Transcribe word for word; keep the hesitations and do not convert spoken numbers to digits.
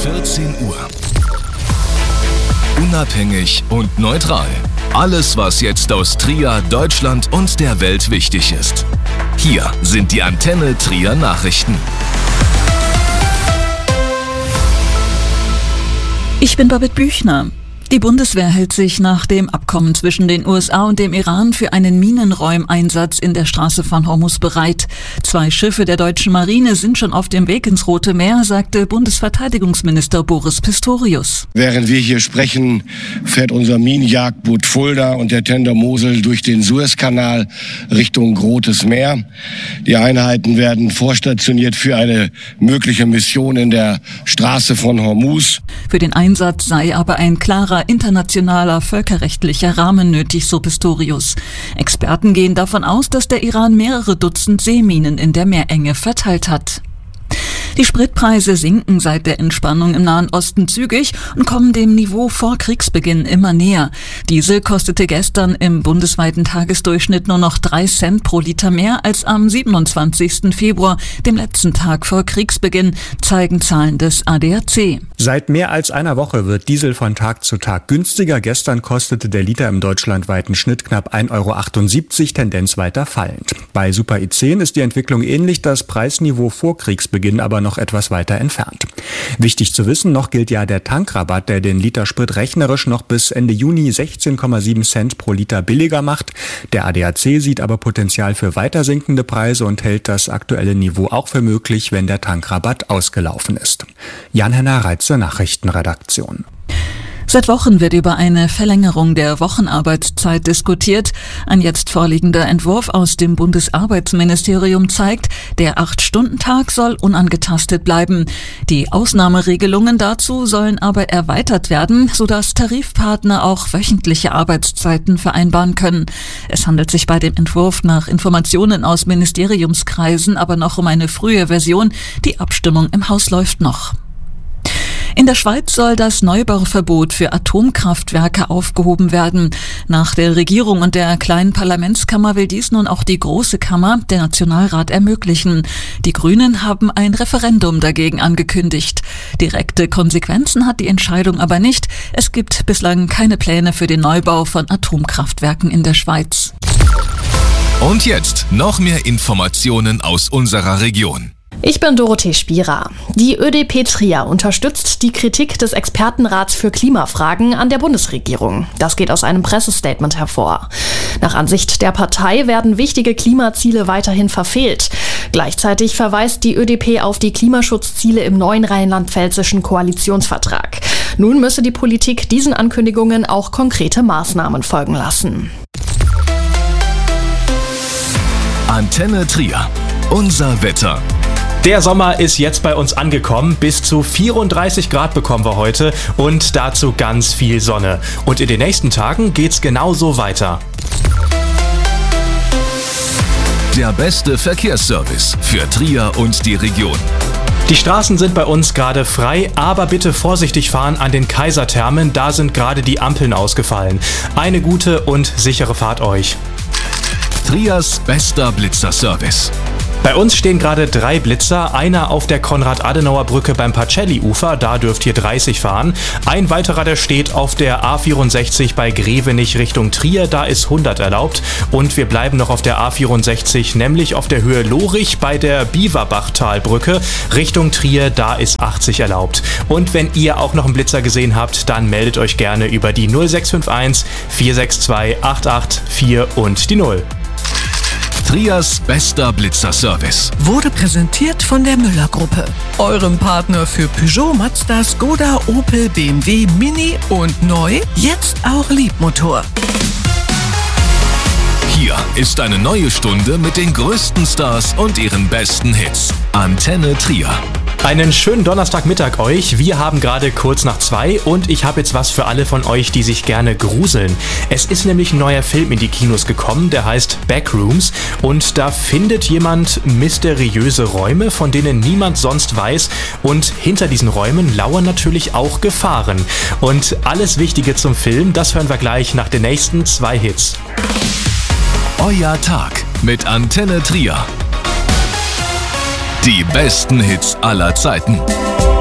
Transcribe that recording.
vierzehn Uhr. Unabhängig und neutral. Alles, was jetzt aus Trier, Deutschland und der Welt wichtig ist. Hier sind die Antenne Trier Nachrichten. Ich bin Babette Büchner. Die Bundeswehr hält sich nach dem Abkommen zwischen den U S A und dem Iran für einen Minenräumeinsatz in der Straße von Hormuz bereit. Zwei Schiffe der deutschen Marine sind schon auf dem Weg ins Rote Meer, sagte Bundesverteidigungsminister Boris Pistorius. Während wir hier sprechen, fährt unser Minenjagdboot Fulda und der Tender Mosel durch den Suezkanal Richtung Rotes Meer. Die Einheiten werden vorstationiert für eine mögliche Mission in der Straße von Hormuz. Für den Einsatz sei aber ein klarer internationaler völkerrechtlicher Rahmen nötig, so Pistorius. Experten gehen davon aus, dass der Iran mehrere Dutzend Seeminen in der Meerenge verteilt hat. Die Spritpreise sinken seit der Entspannung im Nahen Osten zügig und kommen dem Niveau vor Kriegsbeginn immer näher. Diesel kostete gestern im bundesweiten Tagesdurchschnitt nur noch drei Cent pro Liter mehr als am siebenundzwanzigsten Februar, dem letzten Tag vor Kriegsbeginn, zeigen Zahlen des A D A C. Seit mehr als einer Woche wird Diesel von Tag zu Tag günstiger. Gestern kostete der Liter im deutschlandweiten Schnitt knapp ein Euro achtundsiebzig, Tendenz weiter fallend. Bei Super I zehn ist die Entwicklung ähnlich, das Preisniveau vor Kriegsbeginn aber noch etwas weiter entfernt. Wichtig zu wissen, noch gilt ja der Tankrabatt, der den Liter Sprit rechnerisch noch bis Ende Juni sechzehn Komma sieben Cent pro Liter billiger macht. Der A D A C sieht aber Potenzial für weiter sinkende Preise und hält das aktuelle Niveau auch für möglich, wenn der Tankrabatt ausgelaufen ist. Jan-Henner Reitze, Nachrichtenredaktion. Seit Wochen wird über eine Verlängerung der Wochenarbeitszeit diskutiert. Ein jetzt vorliegender Entwurf aus dem Bundesarbeitsministerium zeigt, der Acht-Stunden-Tag soll unangetastet bleiben. Die Ausnahmeregelungen dazu sollen aber erweitert werden, sodass Tarifpartner auch wöchentliche Arbeitszeiten vereinbaren können. Es handelt sich bei dem Entwurf nach Informationen aus Ministeriumskreisen aber noch um eine frühe Version. Die Abstimmung im Haus läuft noch. In der Schweiz soll das Neubauverbot für Atomkraftwerke aufgehoben werden. Nach der Regierung und der kleinen Parlamentskammer will dies nun auch die Große Kammer, der Nationalrat, ermöglichen. Die Grünen haben ein Referendum dagegen angekündigt. Direkte Konsequenzen hat die Entscheidung aber nicht. Es gibt bislang keine Pläne für den Neubau von Atomkraftwerken in der Schweiz. Und jetzt noch mehr Informationen aus unserer Region. Ich bin Dorothee Spierer. Die Ö D P Trier unterstützt die Kritik des Expertenrats für Klimafragen an der Bundesregierung. Das geht aus einem Pressestatement hervor. Nach Ansicht der Partei werden wichtige Klimaziele weiterhin verfehlt. Gleichzeitig verweist die Ö D P auf die Klimaschutzziele im neuen rheinland-pfälzischen Koalitionsvertrag. Nun müsse die Politik diesen Ankündigungen auch konkrete Maßnahmen folgen lassen. Antenne Trier. Unser Wetter. Der Sommer ist jetzt bei uns angekommen. Bis zu vierunddreißig Grad bekommen wir heute und dazu ganz viel Sonne. Und in den nächsten Tagen geht's genauso weiter. Der beste Verkehrsservice für Trier und die Region. Die Straßen sind bei uns gerade frei, aber bitte vorsichtig fahren an den Kaiserthermen. Da sind gerade die Ampeln ausgefallen. Eine gute und sichere Fahrt euch. Triers bester Blitzerservice. Bei uns stehen gerade drei Blitzer, einer auf der Konrad-Adenauer-Brücke beim Pacelli-Ufer, da dürft ihr dreißig fahren. Ein weiterer, der steht auf der A vierundsechzig bei Grevenich Richtung Trier, da ist hundert erlaubt. Und wir bleiben noch auf der A vierundsechzig, nämlich auf der Höhe Lorich bei der Biewerbachtalbrücke Richtung Trier, da ist achtzig erlaubt. Und wenn ihr auch noch einen Blitzer gesehen habt, dann meldet euch gerne über die null sechs fünf eins vier sechs zwei acht acht vier und die null. Triers bester Blitzerservice wurde präsentiert von der Müller-Gruppe, eurem Partner für Peugeot, Mazda, Skoda, Opel, B M W, Mini und neu, jetzt auch Liebmotor. Hier ist eine neue Stunde mit den größten Stars und ihren besten Hits. Antenne Trier. Einen schönen Donnerstagmittag euch. Wir haben gerade kurz nach zwei und ich habe jetzt was für alle von euch, die sich gerne gruseln. Es ist nämlich ein neuer Film in die Kinos gekommen, der heißt Backrooms und da findet jemand mysteriöse Räume, von denen niemand sonst weiß und hinter diesen Räumen lauern natürlich auch Gefahren. Und alles Wichtige zum Film, das hören wir gleich nach den nächsten zwei Hits. Euer Tag mit Antenne Trier. Die besten Hits aller Zeiten.